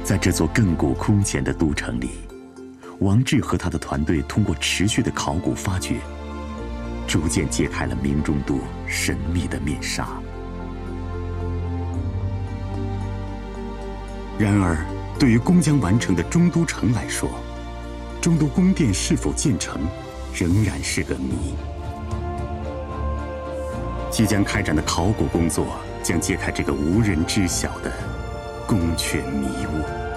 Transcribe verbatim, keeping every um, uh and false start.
在这座亘古空前的都城里，王志和他的团队通过持续的考古发掘，逐渐揭开了明中都神秘的面纱。然而，对于终将完成的中都城来说，中都宫殿是否建成，仍然是个谜。即将开展的考古工作将揭开这个无人知晓的宫阙迷雾。